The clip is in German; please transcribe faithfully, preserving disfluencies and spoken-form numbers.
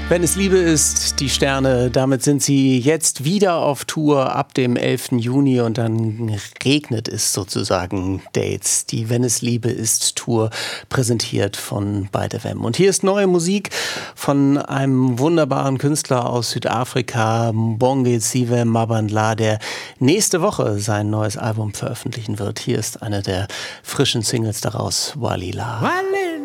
Wenn es Liebe ist, die Sterne, damit sind sie jetzt wieder auf Tour ab dem elften Juni und dann regnet es sozusagen Dates. Die Wenn es Liebe ist Tour, präsentiert von By the Wem. Und hier ist neue Musik von einem wunderbaren Künstler aus Südafrika, Mbonge Siwe Mabandla, der nächste Woche sein neues Album veröffentlichen wird. Hier ist eine der frischen Singles daraus, Walila. Walila.